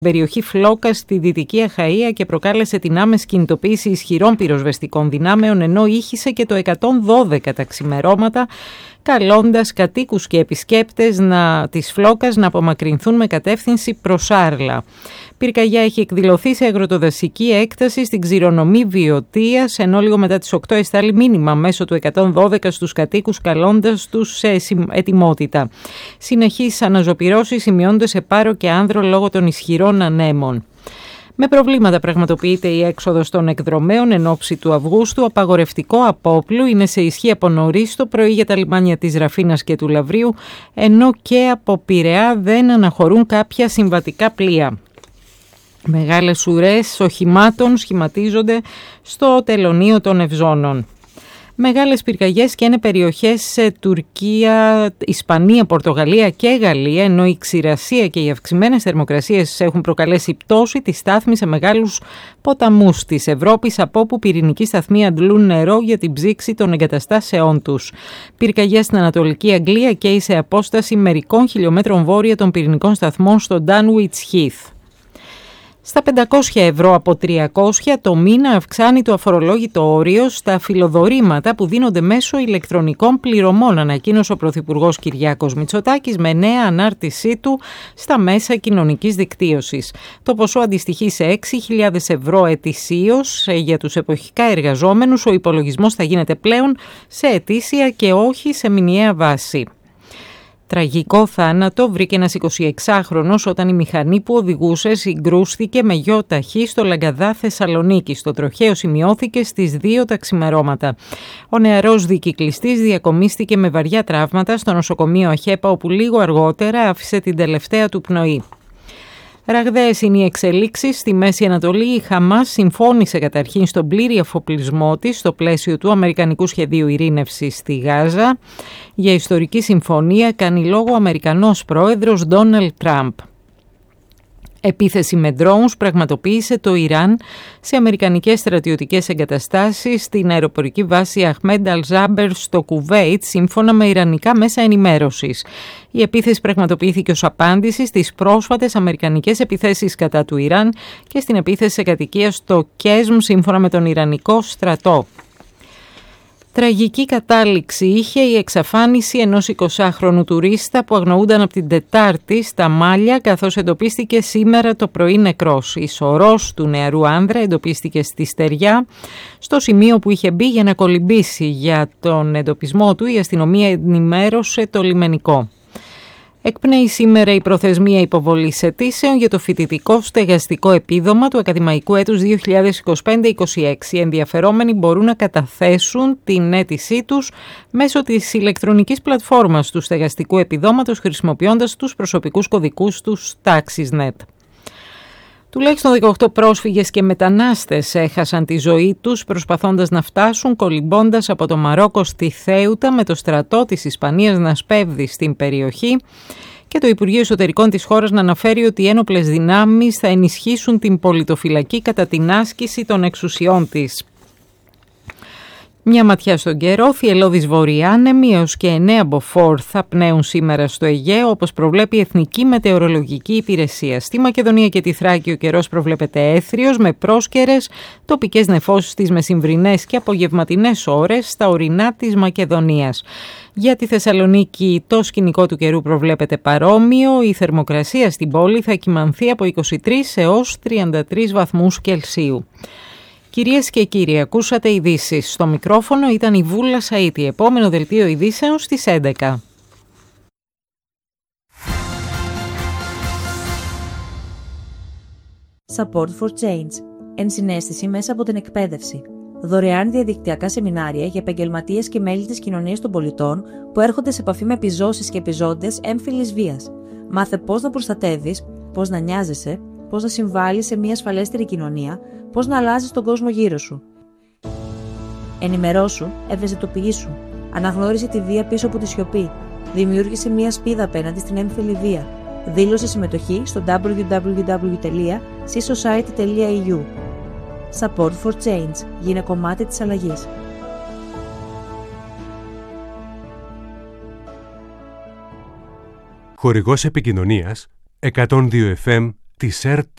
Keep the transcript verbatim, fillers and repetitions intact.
περιοχή Φλόκα στη Δυτική Αχαΐα και προκάλεσε την άμεση κινητοποίηση ισχυρών πυροσβεστικών δυνάμεων, ενώ ήχησε και το εκατόν δώδεκα τα ξημερώματα, καλώντας κατοίκους και επισκέπτες να, της Φλόκας να απομακρυνθούν με κατεύθυνση προς Άρλα. Πυρκαγιά έχει εκδηλωθεί σε αγροτοδασική έκταση στην Ξηρονομή Βιωτίας, ενώ λίγο μετά τις οκτώ εστάλει μήνυμα μέσω του εκατόν δώδεκα στους κατοίκους, καλώντας τους σε ετοιμότητα. Συνεχείς αναζωπυρώσεις σημειώνονται σε Πάρο και Άνδρο λόγω των ισχυρών ανέμων. Με προβλήματα πραγματοποιείται η έξοδος των εκδρομέων εν ώψη του Αυγούστου. Απαγορευτικό απόπλου είναι σε ισχύ από νωρίς το πρωί για τα λιμάνια της Ραφίνας και του Λαβρίου, ενώ και από Πειραιά δεν αναχωρούν κάποια συμβατικά πλοία. Μεγάλες ουρές οχημάτων σχηματίζονται στο τελωνείο των Ευζώνων. Μεγάλες πυρκαγιές και είναι περιοχές σε Τουρκία, Ισπανία, Πορτογαλία και Γαλλία, ενώ η ξηρασία και οι αυξημένες θερμοκρασίες έχουν προκαλέσει πτώση της στάθμης σε μεγάλους ποταμούς της Ευρώπης, από όπου πυρηνικοί σταθμοί αντλούν νερό για την ψήξη των εγκαταστάσεών τους. Πυρκαγιές στην Ανατολική Αγγλία και σε απόσταση μερικών χιλιόμετρων βόρεια των πυρηνικών σταθμών στο Dunwich Heath. Στα πεντακόσια ευρώ από τριακόσια το μήνα αυξάνει το αφορολόγητο όριο στα φιλοδορήματα που δίνονται μέσω ηλεκτρονικών πληρωμών, ανακοίνωσε ο Πρωθυπουργός Κυριάκος Μητσοτάκης με νέα ανάρτησή του στα μέσα κοινωνικής δικτύωσης. Το ποσό αντιστοιχεί σε έξι χιλιάδες ευρώ ετησίως για τους εποχικά εργαζόμενους. Ο υπολογισμός θα γίνεται πλέον σε ετήσια και όχι σε μηνιαία βάση. Τραγικό θάνατο βρήκε ένας εικοσιεξάχρονος όταν η μηχανή που οδηγούσε συγκρούστηκε με γιο ταχύ στο Λαγκαδά Θεσσαλονίκη. Το τροχαίο σημειώθηκε στις δύο τα ξημερώματα. Ο νεαρός δικυκλιστής διακομίστηκε με βαριά τραύματα στο νοσοκομείο Αχέπα, όπου λίγο αργότερα άφησε την τελευταία του πνοή. Ραγδαίες είναι οι εξελίξεις στη Μέση Ανατολή. Η Χαμάς συμφώνησε καταρχήν στον πλήρη αφοπλισμό της στο πλαίσιο του Αμερικανικού Σχεδίου Ειρήνευσης στη Γάζα. Για ιστορική συμφωνία κάνει λόγο ο Αμερικανός πρόεδρος Ντόναλντ Τραμπ. Επίθεση με drones πραγματοποίησε το Ιράν σε αμερικανικές στρατιωτικές εγκαταστάσεις στην αεροπορική βάση Αχμέντ Αλ-Ζάμπερ στο Κουβέιτ, σύμφωνα με ιρανικά μέσα ενημέρωσης. Η επίθεση πραγματοποιήθηκε ως απάντηση στις πρόσφατες αμερικανικές επιθέσεις κατά του Ιράν και στην επίθεση σε κατοικία στο Κέσμ, σύμφωνα με τον Ιρανικό στρατό. Τραγική κατάληξη είχε η εξαφάνιση ενός εικοσάχρονου τουρίστα που αγνοούνταν από την Τετάρτη στα Μάλια, καθώς εντοπίστηκε σήμερα το πρωί νεκρός. Η σωρός του νεαρού άνδρα εντοπίστηκε στη στεριά, στο σημείο που είχε μπει για να κολυμπήσει. Για τον εντοπισμό του η αστυνομία ενημέρωσε το λιμενικό. Εκπνέει σήμερα η προθεσμία υποβολής αιτήσεων για το φοιτητικό στεγαστικό επίδομα του ακαδημαϊκού έτους δύο χιλιάδες είκοσι πέντε είκοσι έξι. Οι ενδιαφερόμενοι μπορούν να καταθέσουν την αίτησή τους μέσω της ηλεκτρονικής πλατφόρμας του στεγαστικού επιδόματος, χρησιμοποιώντας τους προσωπικούς κωδικούς του TaxisNet. Τουλάχιστον δεκαοκτώ πρόσφυγες και μετανάστες έχασαν τη ζωή τους προσπαθώντας να φτάσουν κολυμπώντας από το Μαρόκο στη Θέουτα, με το στρατό της Ισπανίας να σπέβδει στην περιοχή και το Υπουργείο Εσωτερικών της χώρας να αναφέρει ότι οι ένοπλες δυνάμεις θα ενισχύσουν την πολιτοφυλακή κατά την άσκηση των εξουσιών της. Μια ματιά στον καιρό. Θυελλώδης βορειάνεμοι έως και εννέα μποφόρ θα πνέουν σήμερα στο Αιγαίο, όπως προβλέπει η Εθνική Μετεωρολογική Υπηρεσία. Στη Μακεδονία και τη Θράκη ο καιρός προβλέπεται έθριος με πρόσκαιρες τοπικές νεφώσεις στις μεσημβρινές και απογευματινές ώρες στα ορεινά της Μακεδονίας. Για τη Θεσσαλονίκη το σκηνικό του καιρού προβλέπεται παρόμοιο. Η θερμοκρασία στην πόλη θα κυμανθεί από είκοσι τρεις έως τριάντα τρεις βαθμούς Κελσίου. Κυρίες και κύριοι, ακούσατε ειδήσεις. Στο μικρόφωνο ήταν η Βούλα Σαΐτη. Επόμενο δελτίο ειδήσεων στις έντεκα. Support for Change. Ενσυναίσθηση μέσα από την εκπαίδευση. Δωρεάν διαδικτυακά σεμινάρια για επαγγελματίες και μέλη της κοινωνίας των πολιτών που έρχονται σε επαφή με επιζώσεις και επιζώντες έμφυλης βίας. Μάθε πώς να προστατεύεις, πώς να νοιάζεσαι, πώς να συμβάλλεις σε μια ασφαλέστερη κοινωνία, πώς να αλλάζεις τον κόσμο γύρω σου. Ενημερώσου, ευαισθητοποιήσου, αναγνώρισε τη βία πίσω από τη σιωπή, δημιούργησε μια σπίδα απέναντι στην έμφυλη βία. Δήλωσε συμμετοχή στο double-u double-u double-u τελεία c society τελεία e u. Support for Change. Γίνε κομμάτι της αλλαγής. Χορηγός επικοινωνίας εκατόν δύο εφ εμ της ΕΡΤ